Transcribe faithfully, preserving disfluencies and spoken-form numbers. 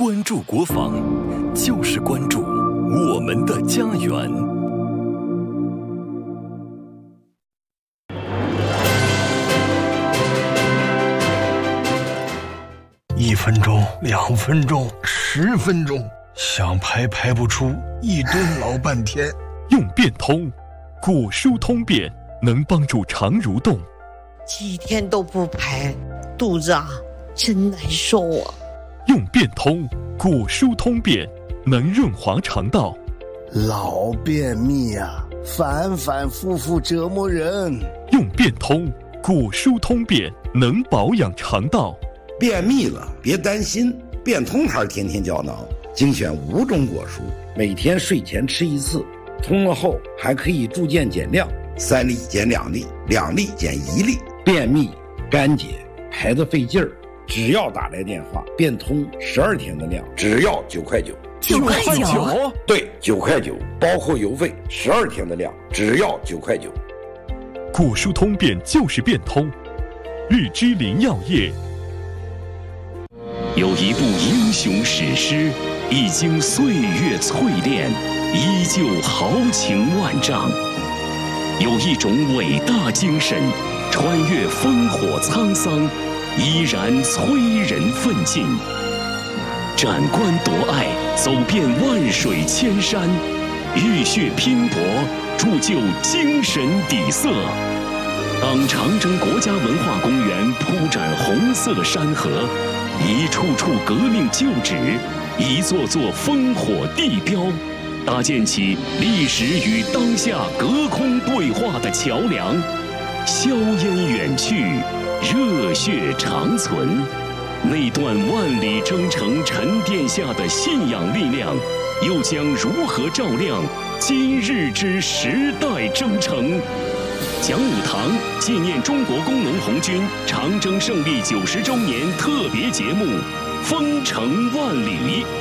关注国防，就是关注我们的家园。 一分钟，两分钟，十分钟，想排排不出，一蹲老半天。 用变通，古书通便能帮助肠蠕动。 几天都不排，肚子啊真难受啊。 用变通，古书通便能润滑肠道。 老便秘啊，反反复复折磨人。 用变通，古书通便能保养肠道。 便秘了别担心，变通牌天天胶囊精选五种果蔬，每天睡前吃一次，通了后还可以逐渐减量，三粒减两粒，两粒减一粒。便秘干结排得费劲儿，只要打来电话，变通十二天的量，只要九块九。 九块九？ 对，九块九，包括邮费，十二天的量，只要九块九。 古书通便就是变通，日之林药业。 有一部英雄史诗，已经岁月淬炼，依旧豪情万丈；有一种伟大精神，穿越烽火沧桑，依然催人奋进。斩关夺爱，走遍万水千山，浴血拼搏，铸就精神底色。当长征国家文化公园铺展红色山河，一处处革命旧址，一座座烽火地标，搭建起历史与当下隔空对话的桥梁。硝烟远去，热血长存。那段万里征程沉淀下的信仰力量，又将如何照亮今日之时代征程？讲武堂纪念中国工农红军长征胜利九十周年特别节目《封城万里》。